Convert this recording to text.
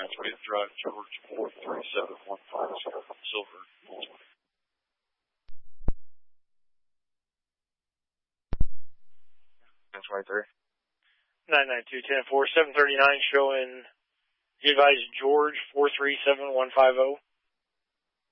Pathway Drive, George, 43715, Silver. That's right there. 992-10-4, 739 showing, you advise George, 437-150.